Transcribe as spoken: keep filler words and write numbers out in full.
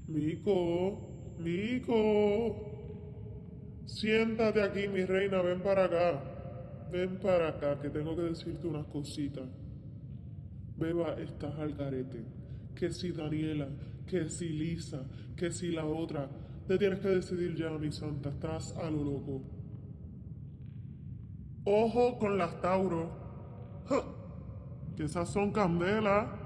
Mico, Mico, siéntate aquí, mi reina, ven para acá. Ven para acá, que tengo que decirte unas cositas. Beba, estás al garete. Que si Daniela, que si Lisa, que si la otra. Te tienes que decidir ya, mi santa, estás a lo loco. Ojo con las Tauro. ¡Ja! Que esas son candela.